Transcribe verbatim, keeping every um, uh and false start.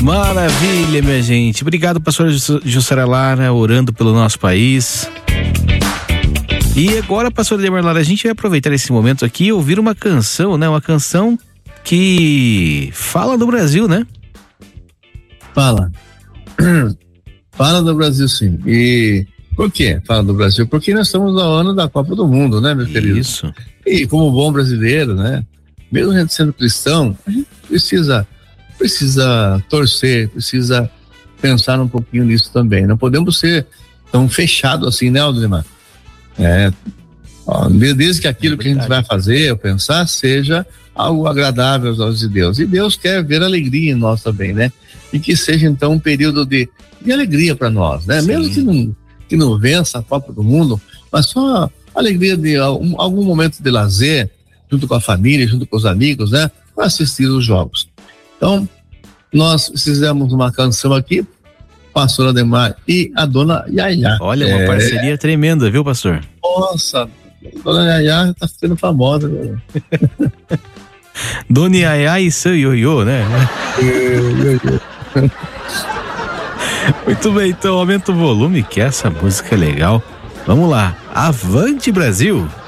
Maravilha, minha gente. Obrigado, pastor Jussara Lara, orando pelo nosso país. E agora, pastor Ademar Lara, a gente vai aproveitar esse momento aqui e ouvir uma canção, né? Uma canção que fala do Brasil, né? Fala. Fala do Brasil, sim. E por quê fala do Brasil? Porque nós estamos no ano da Copa do Mundo, né, meu querido? Isso. E como bom brasileiro, né? Mesmo a gente sendo cristão, a gente precisa, precisa torcer, precisa pensar um pouquinho nisso também. Não podemos ser tão fechados assim, né, Aldemar? É, ó, desde que aquilo é que a gente vai fazer ou pensar seja algo agradável aos olhos de Deus. E Deus quer ver alegria em nós também, né? E que seja então um período de, de alegria para nós, né? Sim. Mesmo que não, que não vença a Copa do Mundo, mas só alegria de algum, algum momento de lazer, junto com a família, junto com os amigos, né? Para assistir os jogos. Então, nós fizemos uma canção aqui, pastor Ademar e a dona Yaya. Olha, uma é... parceria tremenda, viu, pastor? Nossa, a dona Yaya tá ficando famosa. Dona Yaya e seu ioiô, né? Muito bem, então aumenta o volume que essa música é legal. Vamos lá, avante Brasil!